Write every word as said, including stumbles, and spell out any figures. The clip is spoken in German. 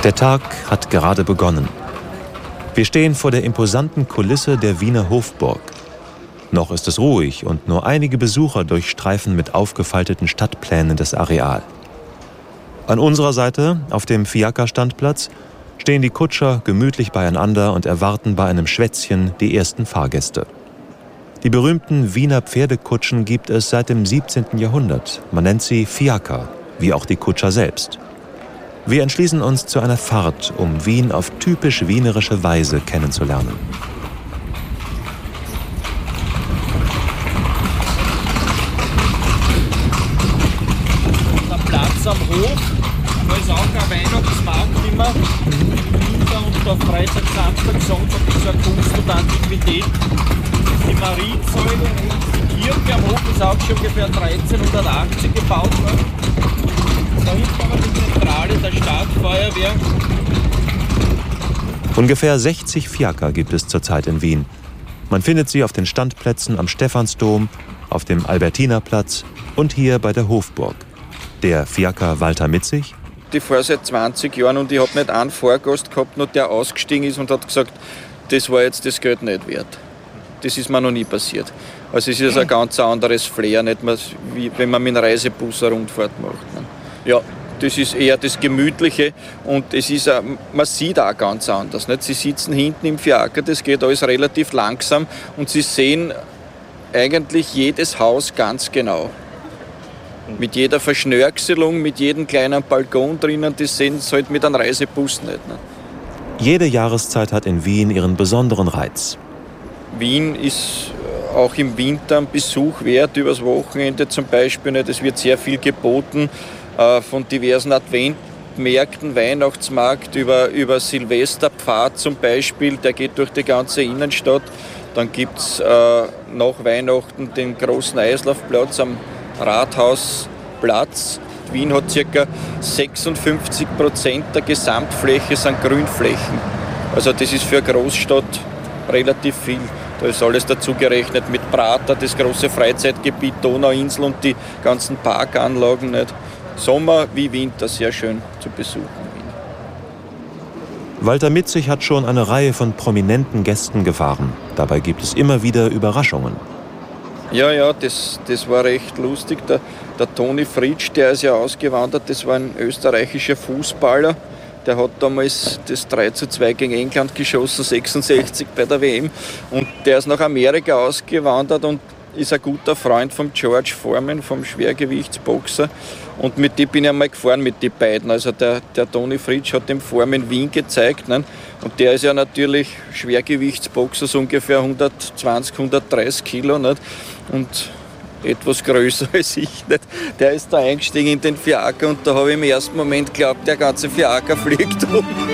Der Tag hat gerade begonnen. Wir stehen vor der imposanten Kulisse der Wiener Hofburg. Noch ist es ruhig und nur einige Besucher durchstreifen mit aufgefalteten Stadtplänen das Areal. An unserer Seite, auf dem Fiaker-Standplatz, stehen die Kutscher gemütlich beieinander und erwarten bei einem Schwätzchen die ersten Fahrgäste. Die berühmten Wiener Pferdekutschen gibt es seit dem siebzehnten Jahrhundert. Man nennt sie Fiaker, wie auch die Kutscher selbst. Wir entschließen uns zu einer Fahrt, um Wien auf typisch wienerische Weise kennenzulernen. Der Platz am Hof, da ist auch ein Weihnachtsmarkt immer. Winter und der Freitag, Samstag, Sonntag ist eine Kunst und Antiquität. Die Mariensäule, die Kirche am Hof ist auch schon ungefähr dreizehnhundertachtzig gebaut worden. Da hinten haben wir die Zentrale der Stadtfeuerwehr. Ungefähr sechzig Fiaker gibt es zurzeit in Wien. Man findet sie auf den Standplätzen am Stephansdom, auf dem Albertinerplatz und hier bei der Hofburg. Der Fiaker Walter Mitzig: Ich fahre seit zwanzig Jahren und ich habe nicht einen Fahrgast gehabt, noch der ausgestiegen ist und hat gesagt, das war jetzt das Geld nicht wert. Das ist mir noch nie passiert. Also es ist ein ganz anderes Flair, nicht mehr, wie wenn man mit einem Reisebus eine Rundfahrt macht. Ja, das ist eher das Gemütliche und es ist, man sieht auch ganz anders. Nicht? Sie sitzen hinten im Fiaker, das geht alles relativ langsam und Sie sehen eigentlich jedes Haus ganz genau. Mit jeder Verschnörkelung, mit jedem kleinen Balkon drinnen, das sehen Sie halt mit einem Reisebus nicht. Ne? Jede Jahreszeit hat in Wien ihren besonderen Reiz. Wien ist auch im Winter ein Besuch wert, übers Wochenende zum Beispiel. Nicht? Es wird sehr viel geboten, äh, von diversen Adventmärkten, Weihnachtsmarkt über, über Silvesterpfad zum Beispiel, der geht durch die ganze Innenstadt. Dann gibt es äh, nach Weihnachten den großen Eislaufplatz am Rathausplatz. Wien hat ca. sechsundfünfzig Prozent der Gesamtfläche sind Grünflächen. Also das ist für eine Großstadt relativ viel. Da ist alles dazu gerechnet mit Prater, das große Freizeitgebiet, Donauinsel und die ganzen Parkanlagen. Nicht? Sommer wie Winter sehr schön zu besuchen. Walter Mitzig hat schon eine Reihe von prominenten Gästen gefahren. Dabei gibt es immer wieder Überraschungen. Ja, ja, das, das war recht lustig. Der, der Toni Fritsch, der ist ja ausgewandert, das war ein österreichischer Fußballer. Der hat damals das drei zu zwei gegen England geschossen, sechsundsechzig bei der W M. Und der ist nach Amerika ausgewandert und ist ein guter Freund von George Foreman, vom Schwergewichtsboxer. Und mit dem bin ich einmal gefahren, mit den beiden. Also der, der Toni Fritsch hat dem Foreman Wien gezeigt. Ne? Und der ist ja natürlich Schwergewichtsboxer, so ungefähr hundertzwanzig, hundertdreißig Kilo. Nicht? Und etwas größer als ich. Nicht? Der ist da eingestiegen in den Fiaker und da habe ich im ersten Moment geglaubt, der ganze Fiaker fliegt um.